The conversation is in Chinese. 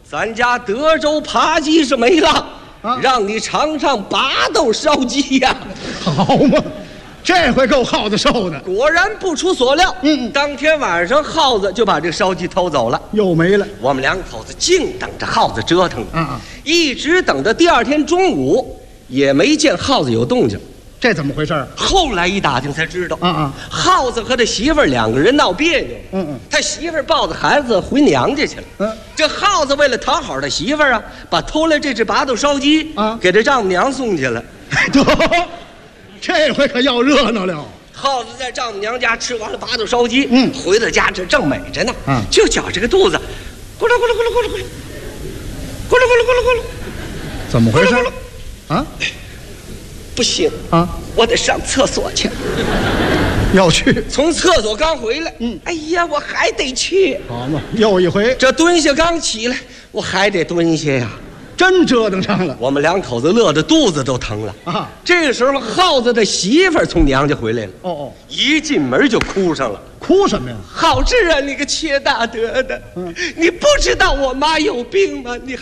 咱家德州扒鸡是没了， 啊让你尝尝拔豆烧鸡呀、 好嘛，这回够耗子受的， 果然不出所料，当天晚上耗子就把这烧鸡偷走了。 又没了。 我们两口子净等着耗子折腾，一直等到第二天中午，也没见耗子有动静。 这怎么回事？ 后来一打听才知道， 耗子和他媳妇儿两个人闹别扭，他媳妇儿抱着孩子回娘家去了，这耗子为了讨好他媳妇儿啊，把偷来这只拔豆烧鸡给这丈母娘送去了。 得，这回可要热闹了。 耗子在丈母娘家吃完了拔豆烧鸡，回到家这正美着呢，就觉着个肚子咕噜咕噜咕噜咕噜咕噜，咕噜咕噜咕噜咕噜， 怎么回事？啊？ 不行啊，我得上厕所去。 要去？ 从厕所刚回来，哎呀，我还得去。 好嘛，又一回。 这蹲下刚起来，我还得蹲下呀。 真折腾上了。 我们两口子乐得肚子都疼了啊！这个时候，耗子的媳妇儿从娘家回来了。一进门就哭上了。 哭什么呀？ 好志啊，你个缺大德的，你不知道我妈有病吗？你